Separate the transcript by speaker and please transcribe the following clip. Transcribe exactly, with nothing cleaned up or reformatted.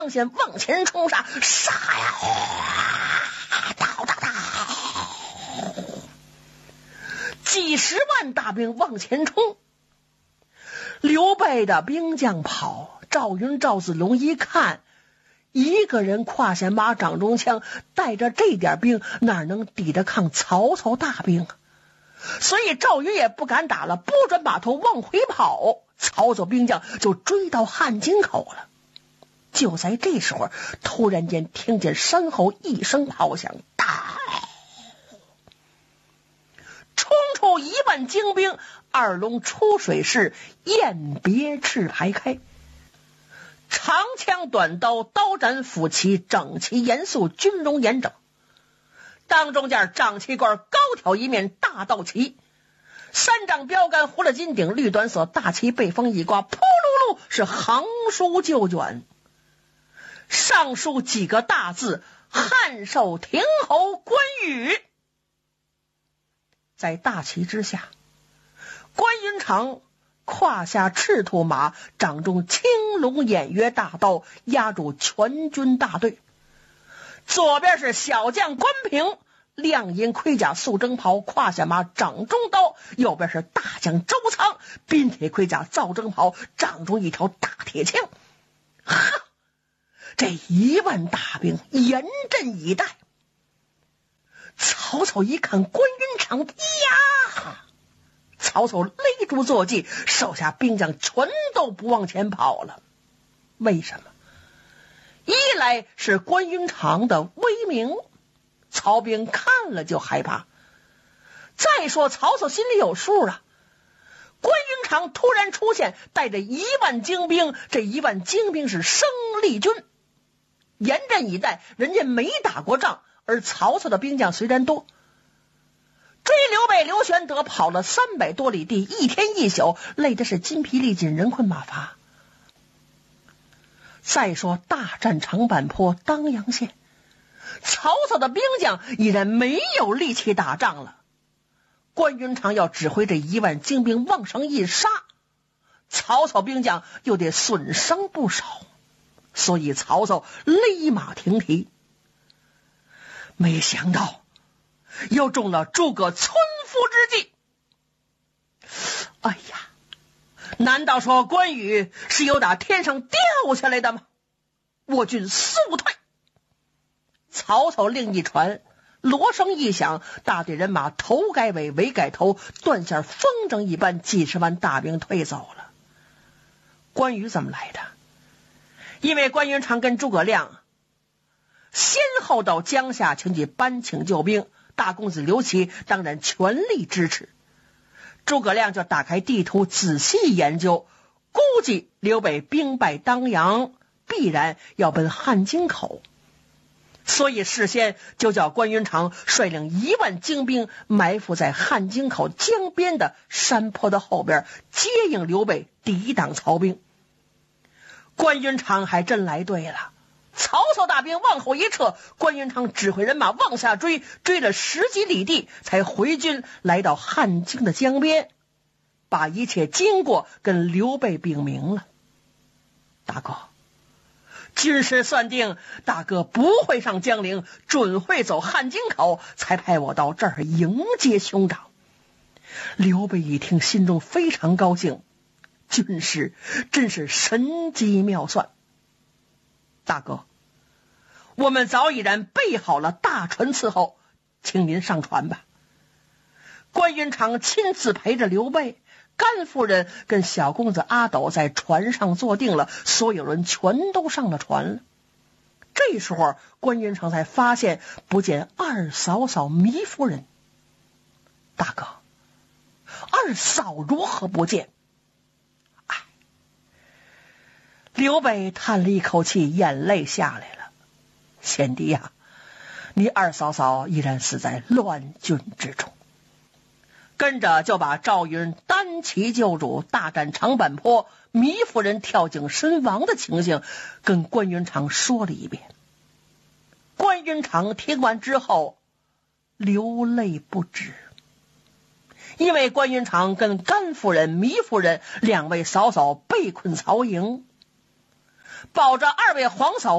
Speaker 1: 先往前冲杀，杀呀！哒哒哒！几十万大兵往前冲，刘备的兵将跑，赵云、赵子龙一看，一个人胯下马，掌中枪，带着这点兵，哪能抵得抗曹操大兵啊？所以赵云也不敢打了，拨转马头往回跑。曹操兵将就追到汉津口了。就在这时候，突然间听见身后一声炮响，大冲出一万精兵，二龙出水势，雁别翅排开，长枪短刀，刀斩斧齐，整齐严肃，军容严整。当中间掌旗官高挑一面大道旗，三丈标杆，糊了金顶，绿短色，大旗被风一刮，扑噜噜是行书就卷，上书几个大字：汉寿亭侯关羽。在大旗之下，关云长胯下赤兔马，掌中青龙偃月大刀，压住全军大队。左边是小将关平，亮银盔甲素征袍，胯下马，掌中刀；右边是大将周仓，鬓铁盔甲皂征袍，掌中一条大铁枪。哈！这一万大兵严阵以待。曹操一看关云长，呀！曹操勒住坐骑，手下兵将全都不往前跑了。为什么？一来是关云长的威名，曹兵看了就害怕；再说曹操心里有数啊，关云长突然出现，带着一万精兵，这一万精兵是生力军，严阵以待，人家没打过仗，而曹操的兵将虽然多，追刘备刘玄德跑了三百多里地，一天一宿，累的是筋疲力尽，人困马乏。再说大战长坂坡当阳县，曹操的兵将已然没有力气打仗了，关云长要指挥这一万精兵往上一杀，曹操兵将又得损伤不少，所以曹操勒马停蹄。没想到又中了诸葛村夫之计。哎呀，难道说关羽是由打天上掉下来的吗？我军速退！曹操令一传，锣声一响，大队人马头盖尾，尾盖头，断线风筝一般，几十万大兵退走了。关羽怎么来的？因为关云长跟诸葛亮先后到江夏请去搬请救兵，大公子刘琦当然全力支持。诸葛亮就打开地图仔细研究，估计刘备兵败当阳，必然要奔汉津口，所以事先就叫关云长率领一万精兵埋伏在汉津口江边的山坡的后边，接应刘备，抵挡曹兵。关云长还真来对了，曹操大兵往后一撤，关云长指挥人马往下追，追了十几里地，才回军来到汉津的江边，把一切经过跟刘备禀明了。大哥，军师算定大哥不会上江陵，准会走汉津口，才派我到这儿迎接兄长。刘备一听，心中非常高兴，军师真是神机妙算。大哥，我们早已然备好了大船伺候，请您上船吧。关云长亲自陪着刘备，甘夫人跟小公子阿斗在船上坐定了，所有人全都上了船了。这时候关云长才发现不见二嫂嫂糜夫人。大哥，二嫂如何不见？哎，刘备叹了一口气，眼泪下来了。贤弟呀、啊，你二嫂嫂依然死在乱军之中。跟着就把赵云单骑救主，大战长坂坡，糜夫人跳井身亡的情形跟关云长说了一遍。关云长听完之后流泪不止，因为关云长跟甘夫人、糜夫人两位嫂嫂被困曹营，保着二位皇嫂